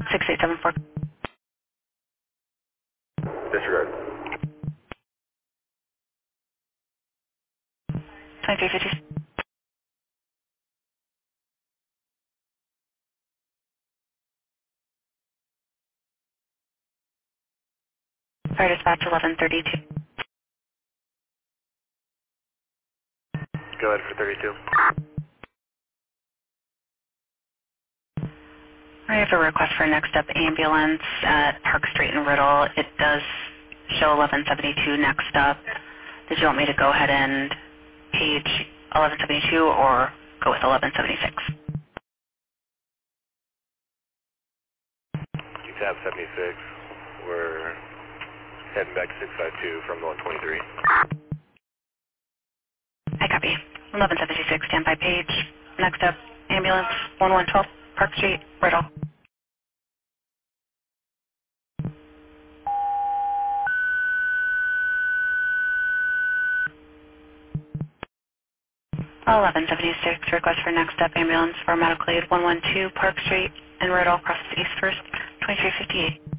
6874. Disregard. 2350. Fire dispatch 1132. Go ahead for 32. I have a request for a next up ambulance at Park Street in Riddle. It does show 1172 next up. Did you want me to go ahead and page 1172 or go with 1176? You tab 76. We're heading back to 652 from 123. I copy. 1176, standby page. Next up, ambulance 1112, Park Street, Riddle. Oh, 1176, request for next up ambulance for medical aid 112, Park Street, in Riddle, across East First, 2358.